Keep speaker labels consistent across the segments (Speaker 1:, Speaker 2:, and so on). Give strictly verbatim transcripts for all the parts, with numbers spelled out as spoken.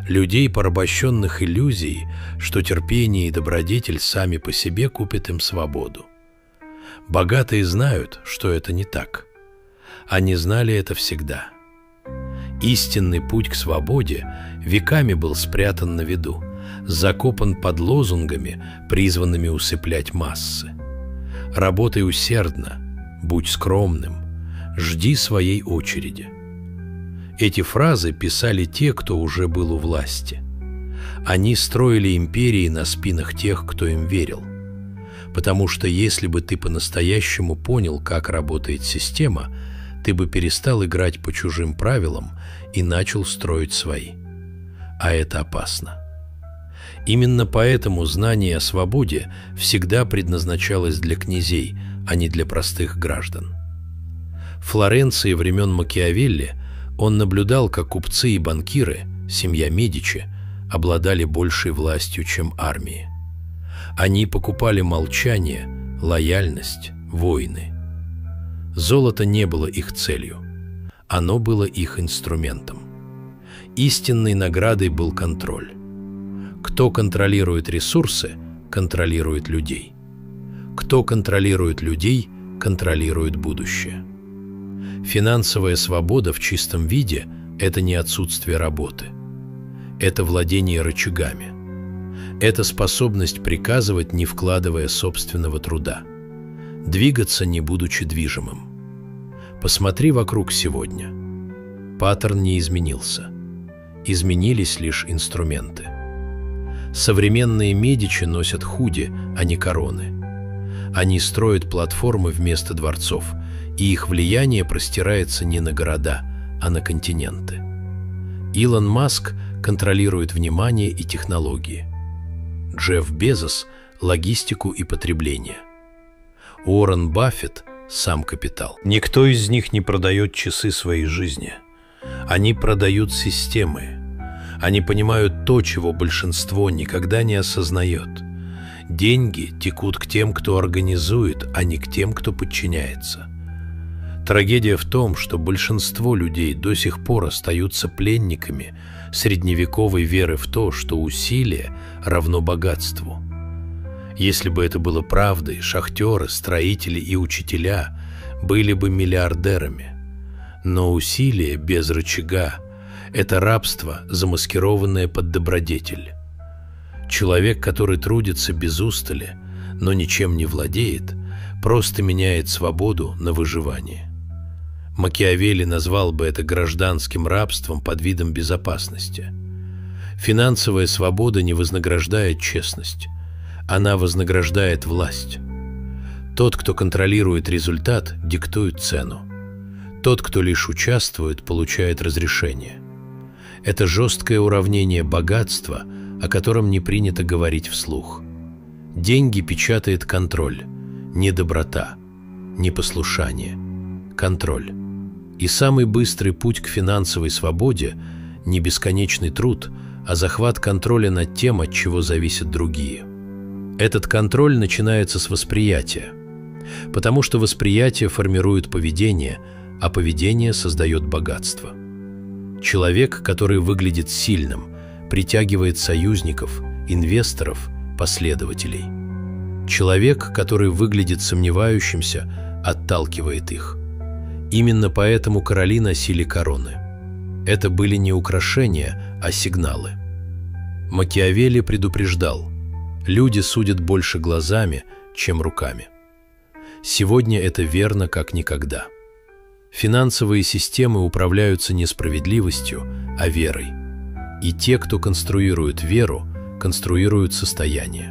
Speaker 1: людей, порабощенных иллюзией, что терпение и добродетель сами по себе купят им свободу. Богатые знают, что это не так. Они знали это всегда. Истинный путь к свободе веками был спрятан на виду, закопан под лозунгами, призванными усыплять массы. Работай усердно, будь скромным, жди своей очереди. Эти фразы писали те, кто уже был у власти. Они строили империи на спинах тех, кто им верил. Потому что если бы ты по-настоящему понял, как работает система, ты бы перестал играть по чужим правилам и начал строить свои. А это опасно. Именно поэтому знание о свободе всегда предназначалось для князей, а не для простых граждан. В Флоренции времен Макиавелли он наблюдал, как купцы и банкиры, семья Медичи, обладали большей властью, чем армии. Они покупали молчание, лояльность, войны. Золото не было их целью, оно было их инструментом. Истинной наградой был контроль. Кто контролирует ресурсы, контролирует людей. Кто контролирует людей, контролирует будущее. Финансовая свобода в чистом виде – это не отсутствие работы. Это владение рычагами. Это способность приказывать, не вкладывая собственного труда. Двигаться, не будучи движимым. Посмотри вокруг сегодня. Паттерн не изменился. Изменились лишь инструменты. Современные Медичи носят худи, а не короны. Они строят платформы вместо дворцов, и их влияние простирается не на города, а на континенты. Илон Маск контролирует внимание и технологии. Джефф Безос – логистику и потребление. Уоррен Баффет – сам капитал. Никто из них не продает часы своей жизни. Они продают системы. Они понимают то, чего большинство никогда не осознает. Деньги текут к тем, кто организует, а не к тем, кто подчиняется. Трагедия в том, что большинство людей до сих пор остаются пленниками средневековой веры в то, что усилие равно богатству. Если бы это было правдой, шахтеры, строители и учителя были бы миллиардерами. Но усилие без рычага – это рабство, замаскированное под добродетель. Человек, который трудится без устали, но ничем не владеет, просто меняет свободу на выживание. Макиавелли назвал бы это гражданским рабством под видом безопасности. Финансовая свобода не вознаграждает честность. Она вознаграждает власть. Тот, кто контролирует результат, диктует цену. Тот, кто лишь участвует, получает разрешение. Это жесткое уравнение богатства, о котором не принято говорить вслух. Деньги печатает контроль, не доброта, не послушание, контроль. И самый быстрый путь к финансовой свободе – не бесконечный труд, а захват контроля над тем, от чего зависят другие. Этот контроль начинается с восприятия, потому что восприятие формирует поведение, а поведение создает богатство. Человек, который выглядит сильным, притягивает союзников, инвесторов, последователей. Человек, который выглядит сомневающимся, отталкивает их. Именно поэтому короли носили короны. Это были не украшения, а сигналы. Макиавелли предупреждал: люди судят больше глазами, чем руками. Сегодня это верно как никогда. Финансовые системы управляются не справедливостью, а верой. И те, кто конструирует веру, конструируют состояние.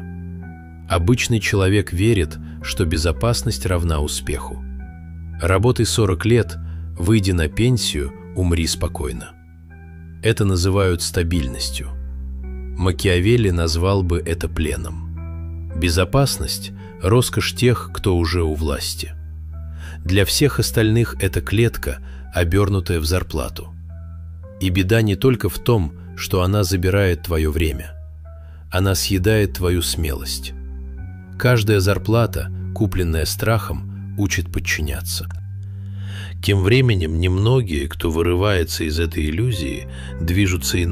Speaker 1: Обычный человек верит, что безопасность равна успеху. Работай сорок лет, выйди на пенсию, умри спокойно. Это называют стабильностью. Макиавелли назвал бы это пленом. Безопасность – роскошь тех, кто уже у власти. Для всех остальных это клетка, обернутая в зарплату. И беда не только в том, что она забирает твое время. Она съедает твою смелость. Каждая зарплата, купленная страхом, учит подчиняться. Тем временем немногие, кто вырывается из этой иллюзии, движутся иначе.